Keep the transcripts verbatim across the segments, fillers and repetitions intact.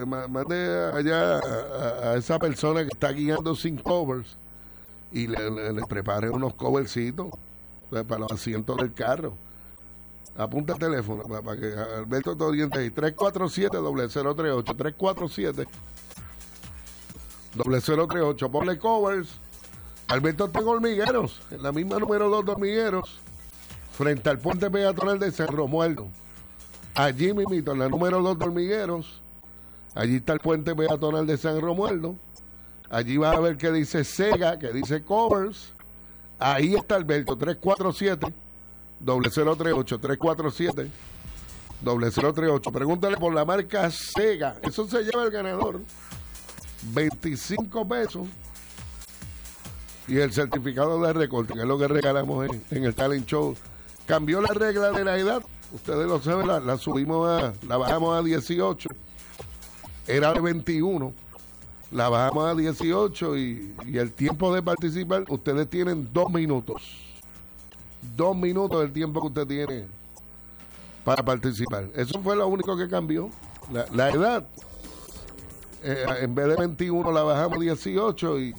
mande allá a, a esa persona que está guiando sin covers y le, le, le prepare unos covercitos para los asientos del carro. Apunta el teléfono para, para que Alberto te oriente ahí. tres cuatro siete, cero cero tres ocho. tres cuatro siete, cero cero tres ocho. Ponle covers. Alberto está en Hormigueros, en la misma número dos de Hormigueros, frente al puente peatonal de San Romualdo. Allí mismito, en la número dos de Hormigueros, allí está el puente peatonal de San Romualdo. Allí vas a ver que dice Sega, que dice covers. Ahí está Alberto. tres cuatro siete, cero cero tres ocho. tres cuatro siete, cero cero tres ocho. Pregúntale por la marca Sega. Eso se lleva el ganador. veinticinco pesos. Y el certificado de recorte, que es lo que regalamos en, en el Talent Show. Cambió la regla de la edad. Ustedes lo saben, la, la subimos a, la bajamos a dieciocho. Era de veintiuno. La bajamos a dieciocho y, y el tiempo de participar, ustedes tienen dos minutos. Dos minutos del tiempo que usted tiene para participar. Eso fue lo único que cambió. La, la edad, eh, en vez de veintiuno la bajamos a dieciocho y,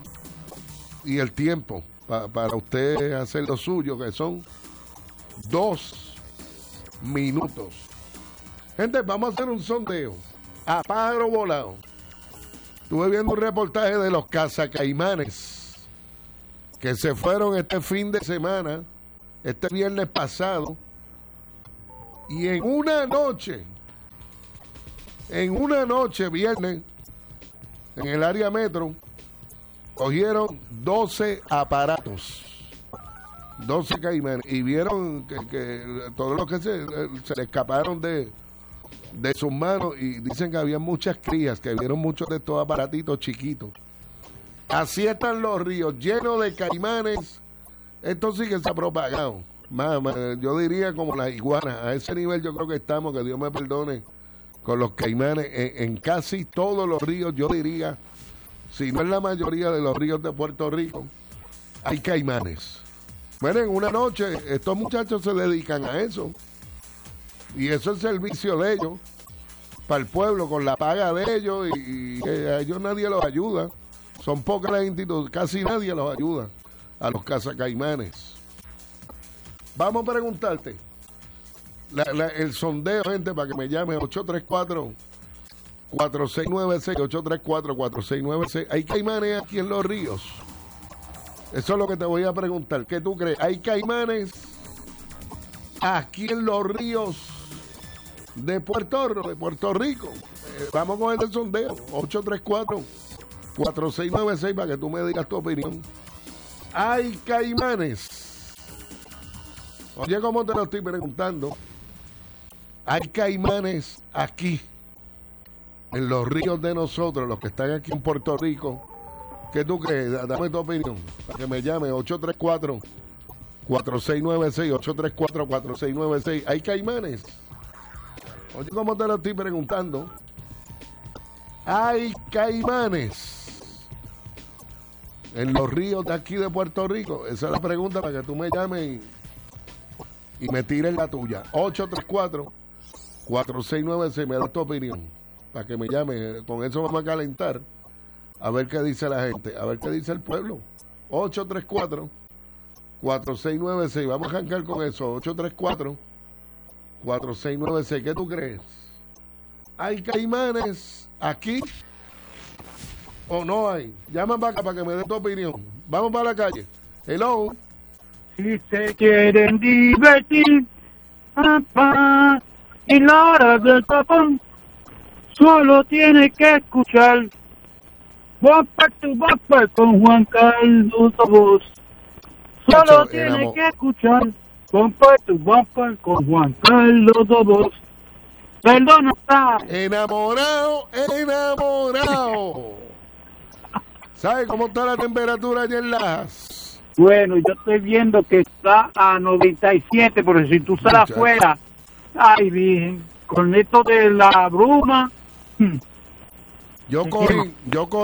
y el tiempo pa, para usted hacer lo suyo, que son dos minutos. Gente, vamos a hacer un sondeo a pájaro volado. Estuve viendo un reportaje de los cazacaimanes que se fueron este fin de semana, este viernes pasado, y en una noche, en una noche viernes, en el área metro, cogieron doce aparatos, doce caimanes, y vieron que, que todos los que se, se le escaparon de... de sus manos, y dicen que había muchas crías que vieron muchos de estos aparatitos chiquitos. Así están los ríos llenos de caimanes. Esto sí que se ha propagado. Más, más, yo diría como las iguanas. A ese nivel yo creo que estamos, que Dios me perdone, con los caimanes en, en casi todos los ríos. Yo diría, si no es la mayoría de los ríos de Puerto Rico, hay caimanes. Bueno, en una noche estos muchachos se dedican a eso. Y eso es el servicio de ellos, para el pueblo, con la paga de ellos, y, y a ellos nadie los ayuda. Son pocas las instituciones, casi nadie los ayuda a los cazacaimanes. Vamos a preguntarte, la, la, el sondeo, gente, para que me llame, ocho tres cuatro, cuatro seis nueve seis, ocho tres cuatro, cuatro seis nueve seis. ¿Hay caimanes aquí en los ríos? Eso es lo que te voy a preguntar. ¿Qué tú crees? ¿Hay caimanes aquí en los ríos de Puerto, de Puerto Rico? Eh, vamos con el sondeo. ocho tres cuatro, cuatro seis nueve seis para que tú me digas tu opinión. ¿Hay caimanes? Oye, ¿cómo te lo estoy preguntando? ¿Hay caimanes aquí en los ríos de nosotros, los que están aquí en Puerto Rico? ¿Qué tú crees? Dame tu opinión para que me llame. ocho tres cuatro, cuatro seis nueve seis, ocho tres cuatro, cuatro seis nueve seis. ¿Hay caimanes? Oye, ¿cómo te lo estoy preguntando? ¿Hay caimanes en los ríos de aquí de Puerto Rico? Esa es la pregunta para que tú me llames y, y me tires la tuya. ocho tres cuatro, cuatro seis nueve seis. Me das tu opinión para que me llame. Con eso vamos a calentar. A ver qué dice la gente. A ver qué dice el pueblo. ocho tres cuatro, cuatro seis nueve seis. Vamos a arrancar con eso. ocho tres cuatro, cuatro seis nueve seis. ¿Qué tú crees? ¿Hay caimanes aquí o no hay? Llama para acá para que me dé tu opinión. Vamos para la calle. Hello. Si se quieren divertir, papá, y la hora del tapón, solo tiene que escuchar Bumper to Bumper con Juan Carlos Voz. Solo Chacho, tiene enamo- que escuchar Bumper to Bumper con Juan Carlos Voz. Perdona, está. Enamorado, enamorado. ¿Sabes cómo está la temperatura allá en Lajas? Bueno, yo estoy viendo que está a noventa y siete, pero si tú sales afuera, ay, bien, con esto de la bruma. Yo cogí, yo cogí